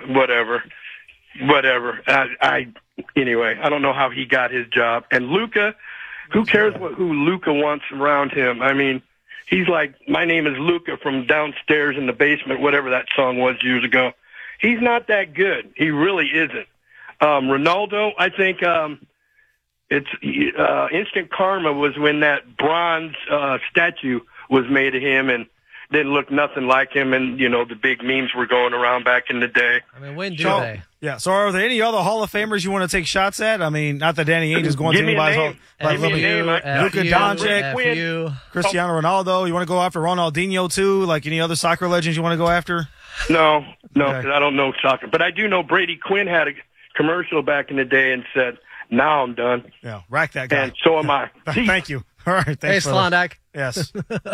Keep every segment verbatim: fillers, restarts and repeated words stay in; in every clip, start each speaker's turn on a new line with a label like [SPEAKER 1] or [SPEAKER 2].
[SPEAKER 1] whatever, whatever. I, I anyway, I don't know how he got his job. And Luka, who cares what who Luka wants around him? I mean, he's like, my name is Luka from downstairs in the basement, whatever that song was years ago. He's not that good. He really isn't. Um, Ronaldo, I think um, it's uh, instant karma was when that bronze uh, statue was made of him and didn't look nothing like him, and you know the big memes were going around back in the day.
[SPEAKER 2] I mean, when do
[SPEAKER 3] so,
[SPEAKER 2] they?
[SPEAKER 3] Yeah. So, are there any other Hall of Famers you want to take shots at? I mean, not that Danny Ainge is going
[SPEAKER 1] Give
[SPEAKER 3] to
[SPEAKER 1] me a
[SPEAKER 3] anybody's
[SPEAKER 1] name.
[SPEAKER 3] Hall,
[SPEAKER 1] Give me a name. I-
[SPEAKER 3] Luka
[SPEAKER 2] F U,
[SPEAKER 3] Doncic,
[SPEAKER 2] F U.
[SPEAKER 3] Cristiano Ronaldo. You want to go after Ronaldinho too? Like any other soccer legends you want to go after?
[SPEAKER 1] No, no,
[SPEAKER 3] Okay.
[SPEAKER 1] because I don't know soccer, but I do know Brady Quinn had a commercial back in the day and said, "Now I'm done,"
[SPEAKER 3] Yeah, rack that guy.
[SPEAKER 1] and so am I.
[SPEAKER 3] Thank you. All right, thanks.
[SPEAKER 2] Hey,
[SPEAKER 3] brother.
[SPEAKER 2] Slondike.
[SPEAKER 3] Yes.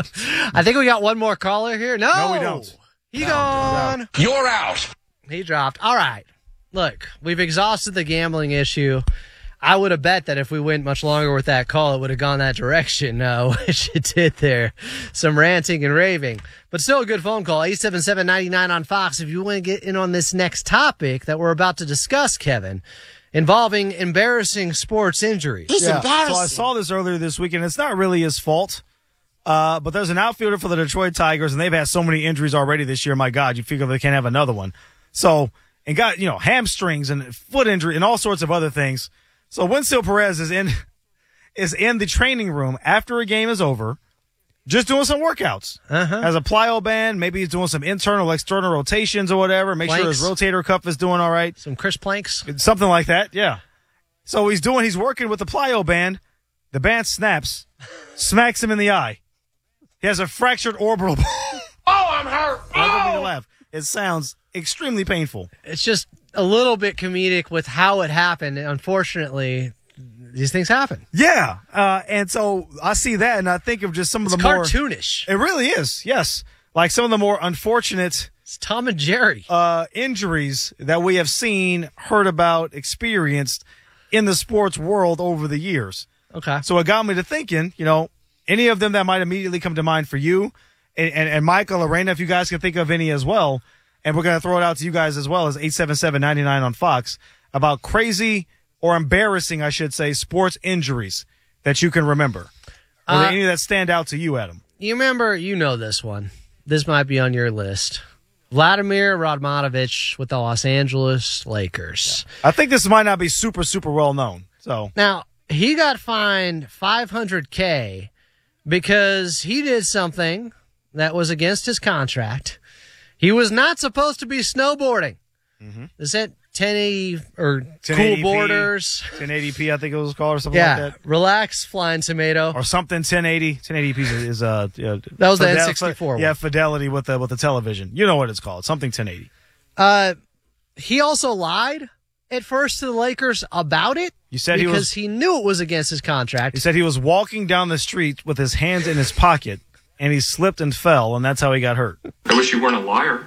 [SPEAKER 2] I think we got one more caller here. No,
[SPEAKER 3] No, we don't.
[SPEAKER 2] He gone.
[SPEAKER 4] You're out.
[SPEAKER 2] He dropped. All right. Look, we've exhausted the gambling issue. I would have bet that if we went much longer with that call, it would have gone that direction, uh, which it did there. Some ranting and raving. But still a good phone call. eight seven seven, nine nine on Fox. If you want to get in on this next topic that we're about to discuss, Kevin, involving embarrassing sports injuries.
[SPEAKER 3] Yeah. So I saw this earlier this week, and it's not really his fault. Uh, but there's an outfielder for the Detroit Tigers, and they've had so many injuries already this year. My God, you figure they can't have another one. So, and got, you know, hamstrings and foot injury and all sorts of other things. So Winston Perez is in, is in the training room after a game is over, just doing some workouts.
[SPEAKER 2] Uh-huh.
[SPEAKER 3] Has a plyo band. Maybe he's doing some internal, external rotations or whatever. Make
[SPEAKER 2] Planks.
[SPEAKER 3] sure his rotator cuff is doing all right.
[SPEAKER 2] Some Chris Planks.
[SPEAKER 3] Something like that, yeah. So he's doing, he's working with the plyo band. The band snaps, smacks him in the eye. He has a fractured orbital bone.
[SPEAKER 4] Oh, I'm hurt.
[SPEAKER 3] I don't mean to laugh. It sounds extremely painful.
[SPEAKER 2] It's just a little bit comedic with how it happened. And unfortunately, these things happen.
[SPEAKER 3] Yeah, uh, and so I see that, and I think of just some of
[SPEAKER 2] It's
[SPEAKER 3] the more.
[SPEAKER 2] cartoonish.
[SPEAKER 3] It really is, yes. Like some of the more unfortunate
[SPEAKER 2] It's Tom and Jerry.
[SPEAKER 3] uh, injuries that we have seen, heard about, experienced in the sports world over the years.
[SPEAKER 2] Okay.
[SPEAKER 3] So it got me to thinking, you know, any of them that might immediately come to mind for you, and, and, and Michael, Lorena, if you guys can think of any as well, and we're going to throw it out to you guys as well as eight seven seven, nine nine on Fox, about crazy or embarrassing, I should say, sports injuries that you can remember. Are
[SPEAKER 2] Uh,
[SPEAKER 3] there any that stand out to you, Adam?
[SPEAKER 2] You remember, you know this one. This might be on your list. Vladimir Radmanovich with the Los Angeles Lakers.
[SPEAKER 3] I think this might not be super, super well known. So
[SPEAKER 2] Now, he got fined five hundred K because he did something that was against his contract. He was not supposed to be snowboarding. Mm-hmm. Is that ten eighty or
[SPEAKER 3] ten
[SPEAKER 2] cool
[SPEAKER 3] eighty p,
[SPEAKER 2] borders?
[SPEAKER 3] ten eighty p, I think it was called, or something
[SPEAKER 2] Yeah,
[SPEAKER 3] like that.
[SPEAKER 2] relax, flying tomato.
[SPEAKER 3] Or something ten eighty. ten eighty p is uh yeah,
[SPEAKER 2] That was the
[SPEAKER 3] fidel-
[SPEAKER 2] N sixty-four one.
[SPEAKER 3] Yeah, fidelity with the with the television. You know what it's called? Something ten eighty.
[SPEAKER 2] Uh, he also lied at first to the Lakers about it.
[SPEAKER 3] You said he
[SPEAKER 2] because
[SPEAKER 3] was-
[SPEAKER 2] he knew it was against his contract.
[SPEAKER 3] He said he was walking down the street with his hands in his pocket, and he slipped and fell, and that's how he got hurt.
[SPEAKER 4] I wish you weren't a liar.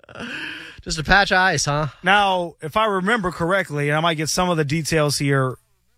[SPEAKER 2] Just a patch of ice, huh?
[SPEAKER 3] Now, if I remember correctly, and I might get some of the details here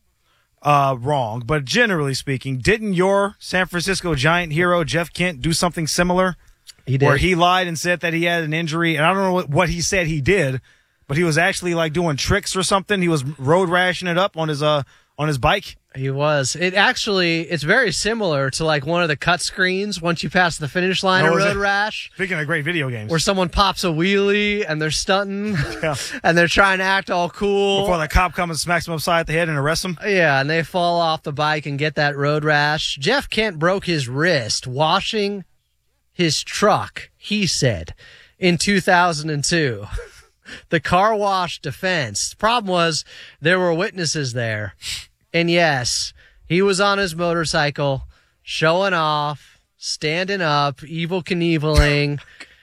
[SPEAKER 3] uh, wrong, but generally speaking, didn't your San Francisco Giant hero, Jeff Kent, do something similar?
[SPEAKER 2] He did.
[SPEAKER 3] Where he lied and said that he had an injury, and I don't know what, what he said he did, but he was actually like doing tricks or something. He was road rashing it up on his uh on his bike.
[SPEAKER 2] He was. It actually, it's very similar to like one of the cut screens once you pass the finish line
[SPEAKER 3] Oh,
[SPEAKER 2] of
[SPEAKER 3] is
[SPEAKER 2] Road
[SPEAKER 3] it?
[SPEAKER 2] Rash,
[SPEAKER 3] Speaking of great video games,
[SPEAKER 2] where someone pops a wheelie and they're stunting
[SPEAKER 3] Yeah.
[SPEAKER 2] and they're trying to act all cool.
[SPEAKER 3] before the cop comes and smacks him upside the head and arrests him.
[SPEAKER 2] Yeah, and they fall off the bike and get that road rash. Jeff Kent broke his wrist washing his truck, he said, in two thousand two. The car wash defense. Problem was there were witnesses there. And yes, he was on his motorcycle, showing off, standing up, evil Knieveling,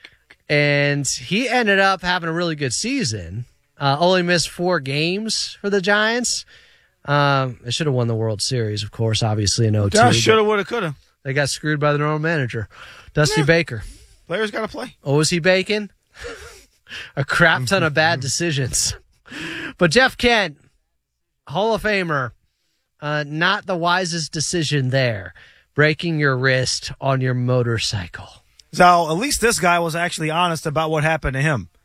[SPEAKER 2] and he ended up having a really good season. Uh, only missed four games for the Giants. Um, they should have won the World Series, of course, obviously in oh two.
[SPEAKER 3] Yeah, shoulda, woulda, coulda.
[SPEAKER 2] They got screwed by the normal manager, Dusty
[SPEAKER 3] Yeah.
[SPEAKER 2] Baker.
[SPEAKER 3] Players got to play.
[SPEAKER 2] Oh, was he bacon? A crap ton of bad decisions. But Jeff Kent, Hall of Famer, uh, not the wisest decision there. Breaking your wrist on your motorcycle.
[SPEAKER 3] So at least this guy was actually honest about what happened to him.